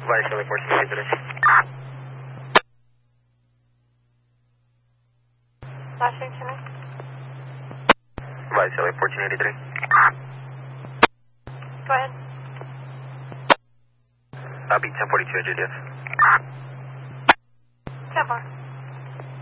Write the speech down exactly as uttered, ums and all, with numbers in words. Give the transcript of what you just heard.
Vice L A fourteen eighty-three. Washington. Vice L A fourteen eighty-three. Go ahead. I'll be ten forty-two at J D F.